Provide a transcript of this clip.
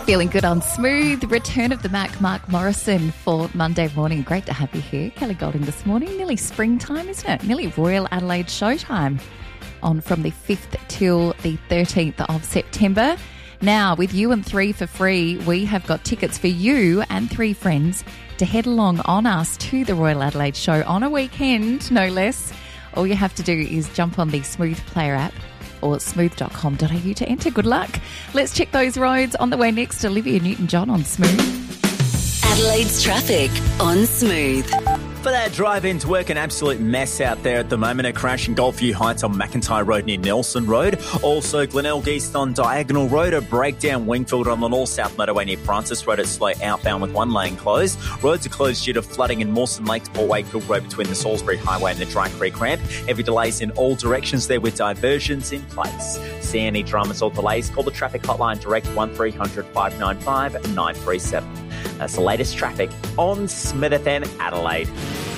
Feeling good on Smooth. Return of the Mac, Mark Morrison for Monday morning. Great to have you here. Kelly Golding this morning. Nearly springtime, isn't it? Nearly Royal Adelaide showtime on from the 5th till the 13th of September. Now, with you and 3 for free, we have got tickets for you and 3 friends to head along on us to the Royal Adelaide show on a weekend, no less. All you have to do is jump on the Smooth Player app or smooth.com.au to enter. Good luck. Let's check those roads. On the way next, Olivia Newton-John on Smooth. Adelaide's traffic on Smooth. For that drive into work, an absolute mess out there at the moment. A crash in Goldview Heights on McIntyre Road near Nelson Road. Also, Glenelg East on Diagonal Road. A breakdown Wingfield on the north-south motorway near Francis Road. It's slow outbound with one lane closed. Roads are closed due to flooding in Mawson Lake to Port Wakefield Road between the Salisbury Highway and the Dry Creek ramp. Heavy delays in all directions there with diversions in place. See any dramas or delays? Call the traffic hotline direct 1300 595 937. That's the latest traffic on Smith FM Adelaide.